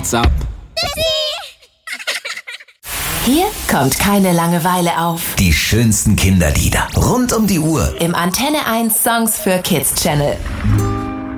geht's ab. Hier kommt keine Langeweile auf. Die schönsten Kinderlieder rund um die Uhr Im Antenne 1 Songs für Kids Channel.